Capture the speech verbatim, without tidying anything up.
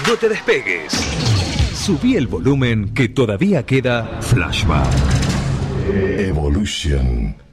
No te despegues. Subí el volumen que todavía queda Flashback. Evolution.